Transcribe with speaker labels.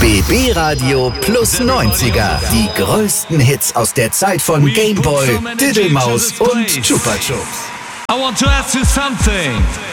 Speaker 1: BB Radio Plus 90er. Die größten Hits aus der Zeit von Gameboy, Diddlemaus und Chupa Chups.
Speaker 2: I want to ask you something.